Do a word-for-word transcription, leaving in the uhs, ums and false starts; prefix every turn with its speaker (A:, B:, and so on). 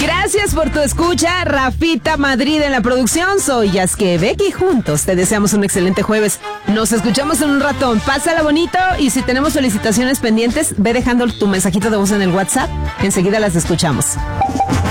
A: Gracias por tu escucha, Rafita Madrid en la producción. Soy Yasque Becky, juntos te deseamos un excelente jueves. Nos escuchamos en un ratón. Pásala bonito y si tenemos felicitaciones pendientes, ve dejando tu mensajito de voz en el WhatsApp. Enseguida las escuchamos.